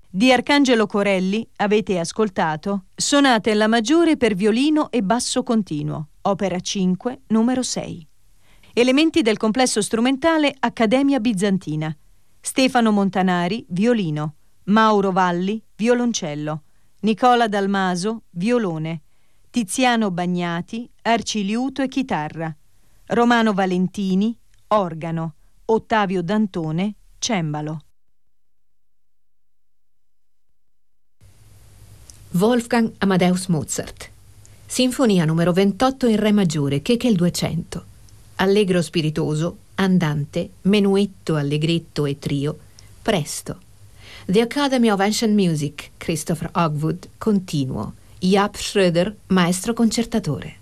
Di Arcangelo Corelli avete ascoltato Sonate alla maggiore per violino e basso continuo, opera 5, numero 6. Elementi del complesso strumentale Accademia Bizantina. Stefano Montanari, violino. Mauro Valli, violoncello. Nicola Dalmaso, violone. Tiziano Bagnati, arciliuto e chitarra. Romano Valentini, organo. Ottavio Dantone, cembalo. Wolfgang Amadeus Mozart. Sinfonia numero 28 in Re maggiore, Kechel 200. Allegro spiritoso, andante, menuetto, allegretto e trio, presto. The Academy of Ancient Music, Christopher Hogwood, continuo. Jaap Schröder, maestro concertatore.